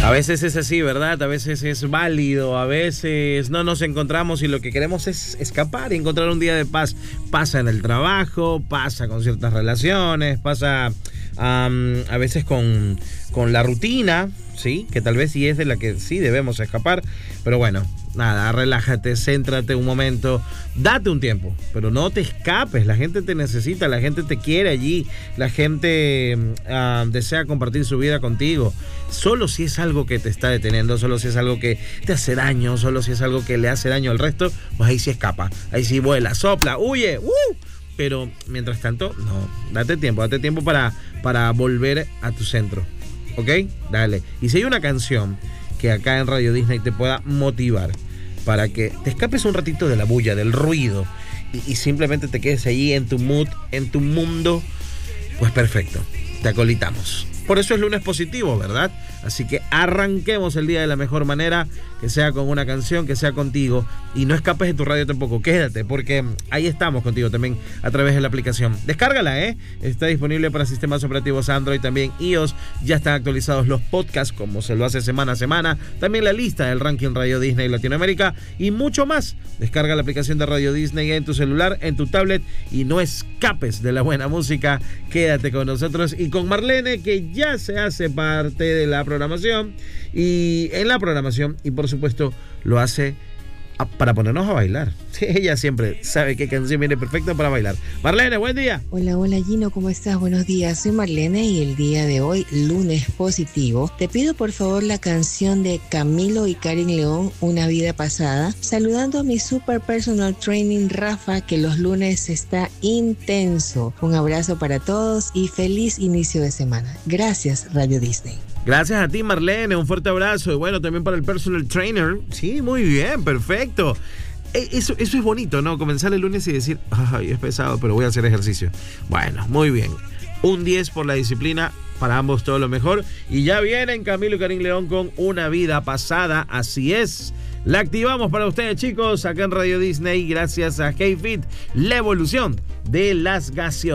A veces es así, ¿verdad? A veces es válido, a veces no nos encontramos y lo que queremos es escapar y encontrar un día de paz. Pasa en el trabajo, pasa con ciertas relaciones, pasa a veces con la rutina, ¿sí? Que tal vez sí es de la que sí debemos escapar, pero bueno, nada, relájate, céntrate un momento, date un tiempo, pero no te escapes, la gente te necesita, la gente te quiere allí, la gente desea compartir su vida contigo. Solo si es algo que te está deteniendo, solo si es algo que te hace daño, solo si es algo que le hace daño al resto, pues ahí sí escapa, ahí sí vuela, sopla, huye, pero mientras tanto, no, date tiempo para volver a tu centro, ¿ok? Dale. Y si hay una canción que acá en Radio Disney te pueda motivar para que te escapes un ratito de la bulla, del ruido y simplemente te quedes ahí en tu mood, en tu mundo, pues perfecto, te acolitamos. Por eso es lunes positivo, ¿verdad? Así que arranquemos el día de la mejor manera, que sea con una canción, que sea contigo, y no escapes de tu radio tampoco, quédate, porque ahí estamos contigo también a través de la aplicación. Descárgala, está disponible para sistemas operativos Android, también iOS, ya están actualizados los podcasts, como se lo hace semana a semana, también la lista del ranking Radio Disney Latinoamérica, y mucho más. Descarga la aplicación de Radio Disney en tu celular, en tu tablet, y no escapes de la buena música, quédate con nosotros y con Marlene, que ya se hace parte de la programación y por supuesto lo hace para ponernos a bailar. Sí, ella siempre sabe qué canción viene perfecta para bailar. Marlene, buen día. Hola Gino, ¿cómo estás? Buenos días, soy Marlene y el día de hoy, lunes positivo, te pido por favor la canción de Camilo y Karin León, Una vida pasada, saludando a mi super personal training Rafa, que los lunes está intenso. Un abrazo para todos y feliz inicio de semana. Gracias, Radio Disney. Gracias a ti, Marlene, un fuerte abrazo. Y bueno, también para el personal trainer. Sí, muy bien, perfecto. Eso es bonito, ¿no? Comenzar el lunes y decir, ay, es pesado, pero voy a hacer ejercicio. Bueno, muy bien. Un 10 por la disciplina, para ambos todo lo mejor. Y ya vienen Camilo y Karin León con Una vida pasada, así es. La activamos para ustedes, chicos, acá en Radio Disney, gracias a HeyFit, la evolución de las gaseosas.